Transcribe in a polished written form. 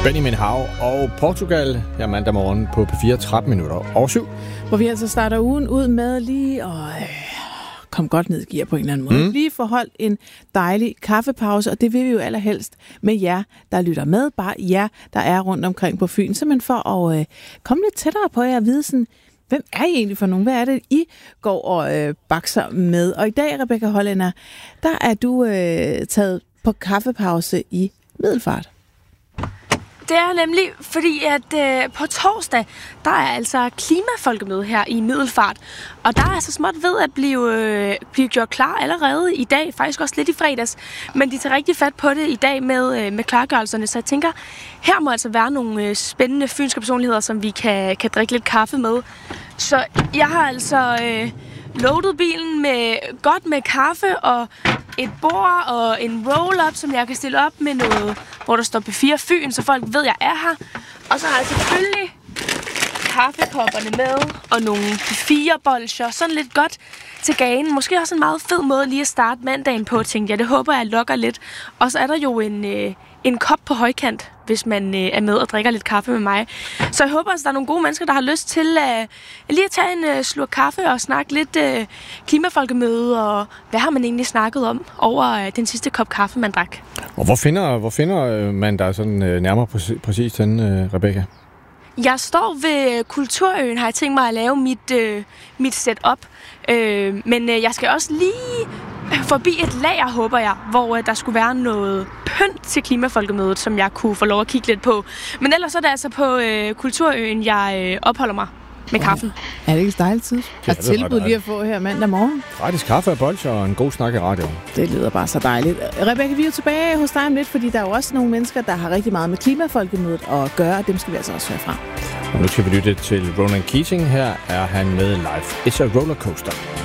Benny Minhau og Portugal her mandag morgen på P4 7:13. Hvor vi altså starter ugen ud med lige at komme godt ned i gear på en eller anden måde. Lige forholdt en dejlig kaffepause, og det vil vi jo allerhelst med jer, der lytter med. Bare jer, der er rundt omkring på Fyn. Simpelthen for at komme lidt tættere på jer og vide sådan, hvem er I egentlig for nogen? Hvad er det, I går og bakser med? Og i dag, Rebecca Hollænder, der er du taget på kaffepause i Middelfart. Det er nemlig fordi, at på torsdag, der er altså klimafolkemøde her i Middelfart. Og der er altså småt ved at blive gjort klar allerede i dag, faktisk også lidt i fredags. Men de tager rigtig fat på det i dag med klargørelserne, så jeg tænker, her må altså være nogle spændende fynske personligheder, som vi kan drikke lidt kaffe med. Så jeg har altså loadet bilen med kaffe og et bord og en roll-up, som jeg kan stille op med noget, hvor der står P4 Fyn, så folk ved, at jeg er her. Og så har jeg selvfølgelig kaffekopperne med og nogle P4-bolcher, sådan lidt godt til ganen. Måske også en meget fed måde lige at starte mandagen på, tænkte jeg. Det håber jeg lokker lidt. Og så er der jo en kop på højkant, hvis man er med og drikker lidt kaffe med mig. Så jeg håber, at der er nogle gode mennesker, der har lyst til lige at tage en slurk kaffe og snakke lidt klimafolkemøde, og hvad har man egentlig snakket om over den sidste kop kaffe, man drak. Og hvor finder man der sådan nærmere præcis den, Rebecca? Jeg står ved Kulturøen, har jeg tænkt mig at lave mit setup. Men jeg skal også lige forbi et lager, håber jeg, hvor der skulle være noget pynt til klimafolkemødet, som jeg kunne få lov at kigge lidt på. Men ellers er det altså på Kulturøen, jeg opholder mig med kaffen. Er det ikke et dejligt tid? Jeg har tilbud lige at få her mandag morgen. Gratis kaffe og bolcher og en god snak i radioen. Det lyder bare så dejligt. Rebecca, vi er jo tilbage hos dig om lidt, fordi der er jo også nogle mennesker, der har rigtig meget med klimafolkemødet at gøre, og dem skal vi altså også høre fra. Og nu skal vi lytte til Ronan Keating. Her er han med Life is a Rollercoaster.